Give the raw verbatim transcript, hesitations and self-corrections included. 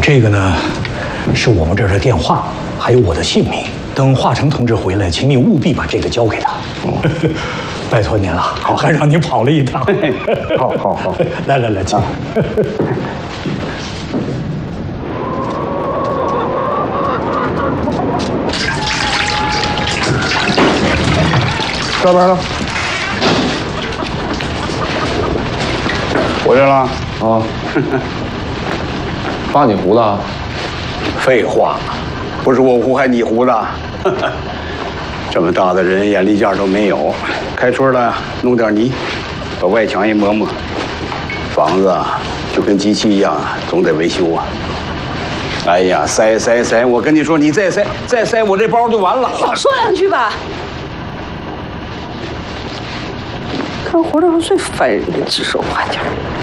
这个呢，是我们这儿的电话，还有我的姓名。等华成同志回来，请你务必把这个交给他。拜托您了，好，还让您跑了一趟。 好好好， 来来来，请。 这边了。回来了啊！扒你胡子？ 废话，不是我胡还你胡的。这么大的人，眼力见儿都没有。开春了，弄点泥，把外墙一抹抹。房子啊，就跟机器一样，总得维修啊。哎呀，塞塞塞！我跟你说，你再塞再塞，我这包就完了。 少说两句吧。干活的时候最烦人的，指手画脚。